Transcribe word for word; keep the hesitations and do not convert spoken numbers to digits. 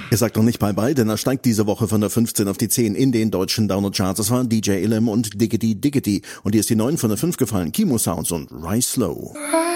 Er sagt noch nicht Bye-Bye, denn er steigt diese Woche von der fünfzehn auf die zehn in den deutschen Download-Charts. Das waren D J Illum und Diggity Diggity. Und hier ist die neun von der fünf gefallen. Kimo Sounds und Rise Slow.